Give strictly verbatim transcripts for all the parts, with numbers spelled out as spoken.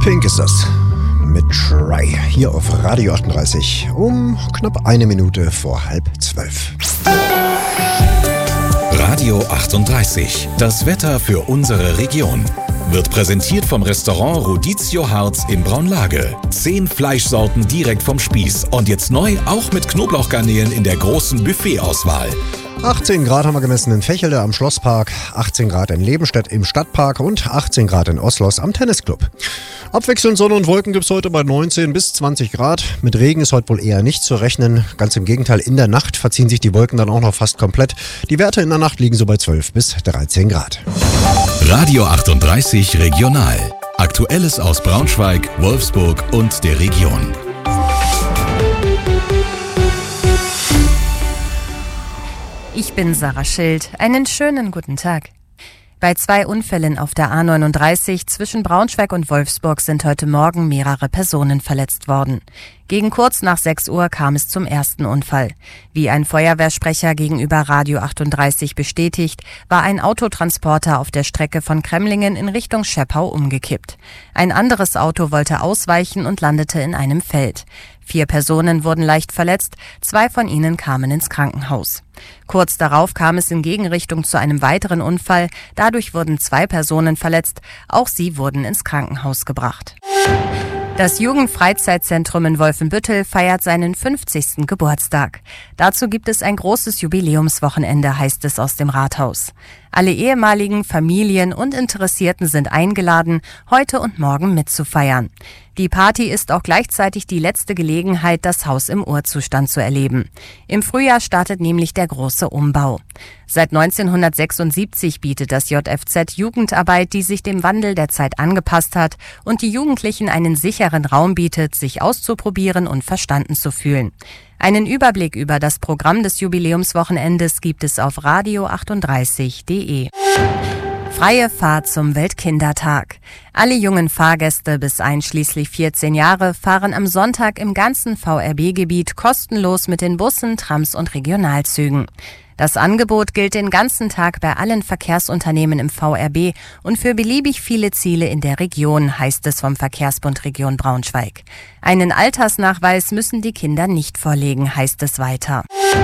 Pink ist das. Mit Try. Hier auf Radio achtunddreißig um knapp eine Minute vor halb zwölf. Radio achtunddreißig. Das Wetter für unsere Region. Wird präsentiert vom Restaurant Rodizio Harz in Braunlage. Zehn Fleischsorten direkt vom Spieß. Und jetzt neu auch mit Knoblauchgarnelen in der großen Buffetauswahl. achtzehn Grad haben wir gemessen in Fächelde am Schlosspark, achtzehn Grad in Lebenstedt im Stadtpark und achtzehn Grad in Oslos am Tennisclub. Abwechselnd Sonne und Wolken gibt es heute bei neunzehn bis zwanzig Grad. Mit Regen ist heute wohl eher nicht zu rechnen. Ganz im Gegenteil, in der Nacht verziehen sich die Wolken dann auch noch fast komplett. Die Werte in der Nacht liegen so bei zwölf bis dreizehn Grad. Radio achtunddreißig Regional. Aktuelles aus Braunschweig, Wolfsburg und der Region. Ich bin Sarah Schild. Einen schönen guten Tag. Bei zwei Unfällen auf der A neununddreißig zwischen Braunschweig und Wolfsburg sind heute Morgen mehrere Personen verletzt worden. Gegen kurz nach sechs Uhr kam es zum ersten Unfall. Wie ein Feuerwehrsprecher gegenüber Radio achtunddreißig bestätigt, war ein Autotransporter auf der Strecke von Kremlingen in Richtung Scheppau umgekippt. Ein anderes Auto wollte ausweichen und landete in einem Feld. Vier Personen wurden leicht verletzt, zwei von ihnen kamen ins Krankenhaus. Kurz darauf kam es in Gegenrichtung zu einem weiteren Unfall. Dadurch wurden zwei Personen verletzt. Auch sie wurden ins Krankenhaus gebracht. Das Jugendfreizeitzentrum in Wolfenbüttel feiert seinen fünfzigsten Geburtstag. Dazu gibt es ein großes Jubiläumswochenende, heißt es aus dem Rathaus. Alle ehemaligen Familien und Interessierten sind eingeladen, heute und morgen mitzufeiern. Die Party ist auch gleichzeitig die letzte Gelegenheit, das Haus im Urzustand zu erleben. Im Frühjahr startet nämlich der große Umbau. Seit neunzehnhundertsechsundsiebzig bietet das J F Z Jugendarbeit, die sich dem Wandel der Zeit angepasst hat und die Jugendlichen einen sicheren Raum bietet, sich auszuprobieren und verstanden zu fühlen. Einen Überblick über das Programm des Jubiläumswochenendes gibt es auf radio achtunddreißig punkt de. Freie Fahrt zum Weltkindertag. Alle jungen Fahrgäste bis einschließlich vierzehn Jahre fahren am Sonntag im ganzen V R B-Gebiet kostenlos mit den Bussen, Trams und Regionalzügen. Das Angebot gilt den ganzen Tag bei allen Verkehrsunternehmen im V R B und für beliebig viele Ziele in der Region, heißt es vom Verkehrsbund Region Braunschweig. Einen Altersnachweis müssen die Kinder nicht vorlegen, heißt es weiter.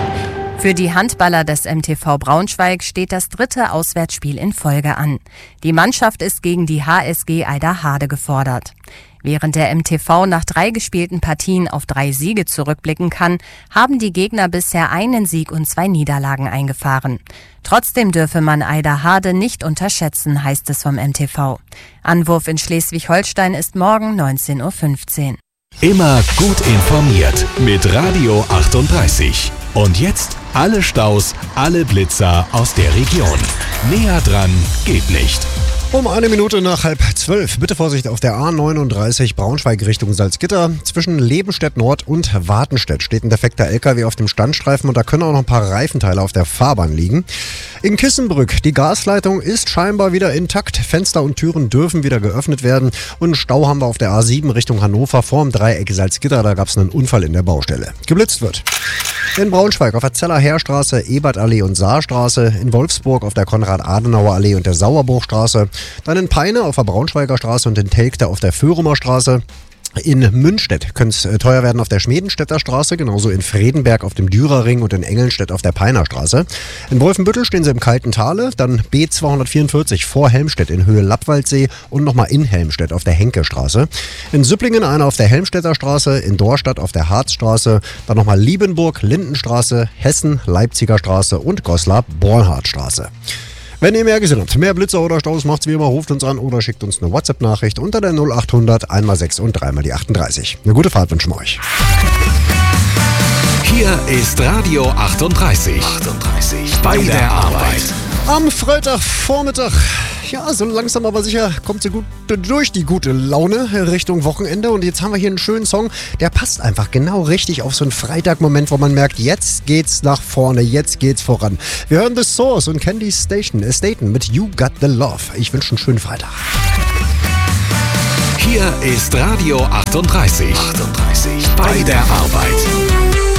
Für die Handballer des M T V Braunschweig steht das dritte Auswärtsspiel in Folge an. Die Mannschaft ist gegen die H S G Eiderhade gefordert. Während der M T V nach drei gespielten Partien auf drei Siege zurückblicken kann, haben die Gegner bisher einen Sieg und zwei Niederlagen eingefahren. Trotzdem dürfe man Eiderhade nicht unterschätzen, heißt es vom M T V. Anwurf in Schleswig-Holstein ist morgen neunzehn Uhr fünfzehn. Immer gut informiert mit Radio achtunddreißig. Und jetzt alle Staus, alle Blitzer aus der Region. Näher dran geht nicht. Um eine Minute nach halb zwölf. Bitte Vorsicht auf der A neununddreißig Braunschweig Richtung Salzgitter. Zwischen Lebenstedt Nord und Wartenstedt steht ein defekter L K W auf dem Standstreifen und da können auch noch ein paar Reifenteile auf der Fahrbahn liegen. In Kissenbrück, die Gasleitung ist scheinbar wieder intakt. Fenster und Türen dürfen wieder geöffnet werden. Und einen Stau haben wir auf der A sieben Richtung Hannover vorm Dreieck Salzgitter. Da gab es einen Unfall in der Baustelle. Geblitzt wird. In Braunschweig auf der Zeller Heerstraße, Ebertallee und Saarstraße. In Wolfsburg auf der Konrad-Adenauer-Allee und der Sauerbruchstraße. Dann in Peine auf der Braunschweiger Straße und in Telgte auf der Föhrumer Straße. In Münstedt könnte es teuer werden auf der Schmedenstädter Straße, genauso in Fredenberg auf dem Dürerring und in Engelnstedt auf der Peiner Straße. In Wolfenbüttel stehen sie im Kalten Tale, dann B zweihundertvierundvierzig vor Helmstedt in Höhe Lappwaldsee und nochmal in Helmstedt auf der Henke-Straße. In Süpplingen einer auf der Helmstedter Straße, in Dorstadt auf der Harzstraße, dann nochmal Liebenburg, Lindenstraße, Hessen, Leipziger Straße und Goslar, Bornhardtstraße. Wenn ihr mehr gesehen habt, mehr Blitzer oder Staus, macht's wie immer, ruft uns an oder schickt uns eine WhatsApp-Nachricht unter der null achthundert eins mal sechs und drei mal die achtunddreißig. Eine gute Fahrt wünschen wir euch. Hier ist Radio achtunddreißig. achtunddreißig. Bei der Arbeit. Am Freitagvormittag, ja, so langsam aber sicher kommt sie gut durch die gute Laune Richtung Wochenende. Und jetzt haben wir hier einen schönen Song, der passt einfach genau richtig auf so einen Freitagmoment, wo man merkt, jetzt geht's nach vorne, jetzt geht's voran. Wir hören The Source und Candy Station, äh, Staten mit You Got The Love. Ich wünsche einen schönen Freitag. Hier ist Radio achtunddreißig. achtunddreißig. Bei der Arbeit.